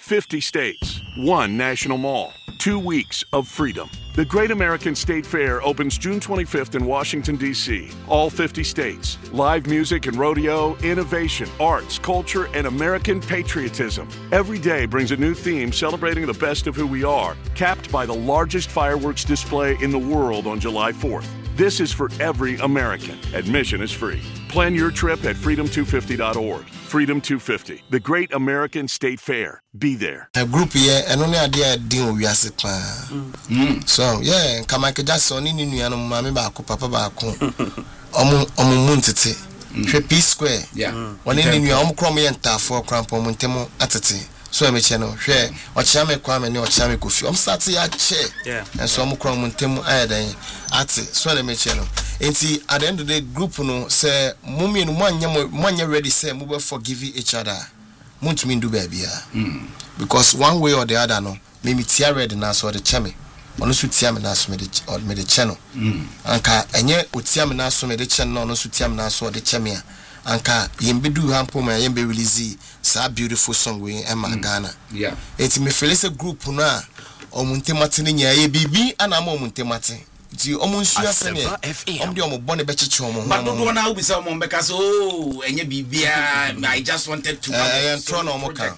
50 states, 1 national mall, 2 weeks of freedom. The Great American State Fair opens June 25th in Washington, D.C. All 50 states. Live music and rodeo, innovation, arts, culture, and American patriotism. Every day brings a new theme celebrating the best of who we are, capped by the largest fireworks display in the world on July 4th. This is for every American. Admission is free. Plan your trip at freedom250.org. Freedom 250, the Great American State Fair. Be there. A group here, and only idea deal we are so, yeah, come I could just on in New Mammy Baku, Papa Baku, Muntiti, P Square, yeah, one in your own crummy and tough for Crampo Montemo Atati. So I'm a channel, share, or Chame Kwame, or Chame Kufi. I'm starting at chair, yeah, and so I'm crum Montemo Iodine at so I'm a channel. And see, at the end of the group, no, say, Mummy and one year ready, say, move forgive each other. Muntu mean do baby, because one way or the other, no, maybe tear red and answer the chame. On us with Tiamas made the channel. Anka, and yet with Tiamas made the channel, on us with Tiamas or the chamia. Anka, Yembedu Hampoma, Yembe release, sa beautiful song we Emma Ghana. Yeah, it's me Felice group na or Munte Martin, ya BB, and I'm Munte Martin. The almost FM. I'm born a better chum. But don't want to be someone because and you be I just wanted to. I am trying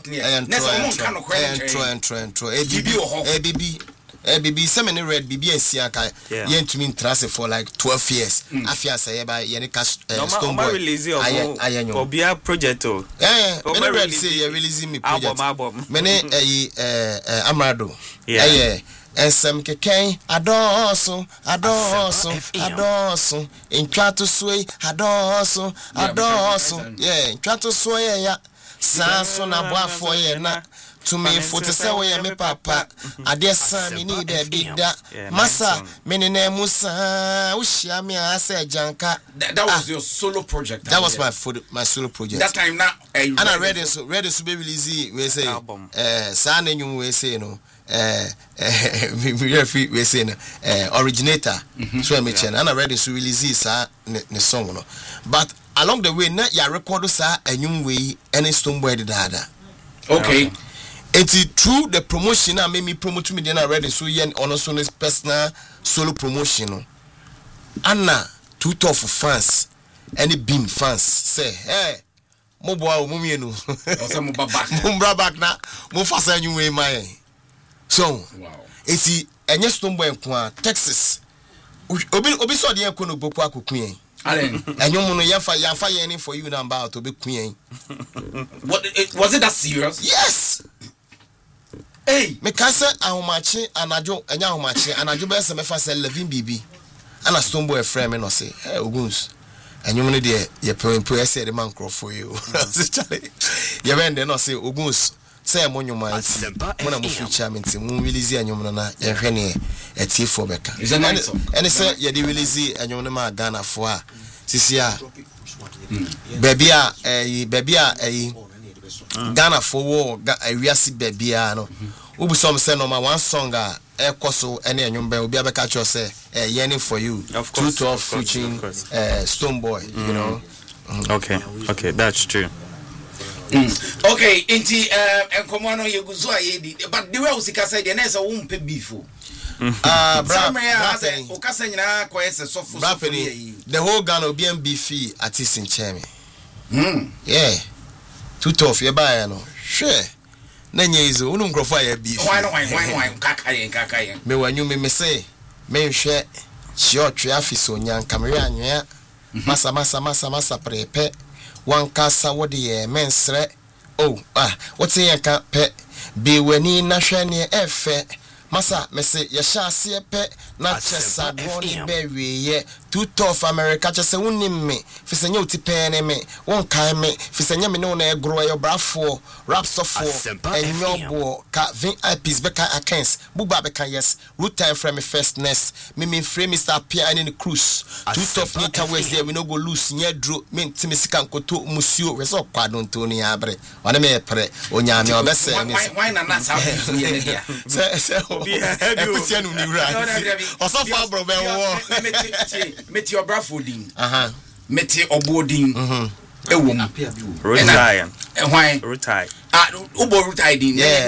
ABB, seminary read BB and Siaka, yen to mean trust for like 12 years. Afia say by Yenika Stoneboy release or be a project. Read say you're releasing me album. Many Amrado. Yeah. And some keke adoso in try to sway adoso yeah try to sway ya sanso na boa for ye na to me for to say we me papa adesa me need a big da masa me ne musa ushia me asa janka. That was your solo project. That was my solo project. That time now and I read it be release we say sa na nyum we say no we say originator so I mention and I read it to release ne song no but along the way na ya record sa anyum way any Stoneboy did that. Okay. It's through the promotion I made me promote me then I read it so yen on also his personal solo promotion. Anna two tough fans any beam fans say hey mo boy mo me no mo bra back na mo fasa anyum way my so wow it's enye Stoneboy nko Texas obi so de enko no boku akokun Allen anyum no yafa yen for you number out obi kun. What was it that serious? Yes. Hey, me kase ahomachi anajo enya ahomachi anajo be se me fa se 11 BB ana Stoneboy frame me no say hey Oguns anyum no de ye pempo ese de man crop for you ye wende no say Oguns say monyuma mona mo future me nti mo release anyum no na ye hwe ne etifo beka and say ye de release anyum no ma Ghana fo a sisia baby a Ghana for war awiase babia no ubu some say no ma one song a ekoso ene anyum be obi abeka cho say yearning for you 212 featuring Stoneboy you know. Okay that's true. Okay inti enkomo no yeguzo ayedi but the way usika say the next wo mpe before the whole Ghana be beefy artist in Chemi. Yeah. Too tough, you buy no. Sure. Nanya is unum crofire beef. Why kakayen. Me when you me say, me share short traffic so young camera nya. Massa prepe. One casa what the mensre. Oh, what's a yanka pet? Be when in nashani efe. Massa, me say, ya sha see pe na chesa goni berry ye too tough America just say unim me fisenyo ti pen me won kai me fisenya me no na egro your brafo raps of enyobo ka VIPs beka akens buba beka yes root time from me first nest me frame Mr. appear in the cruise too tough nita west there we no go lose nya dro me ntimi sika nkoto musio we so kwado ntoni abre wane me pre onyame obese why na na sa say Ekusianu ni right. Osofa bro be wo. Meti obrafo din. Meti obodin. Ewom. Retire. Why? Retire. Ubo retire din.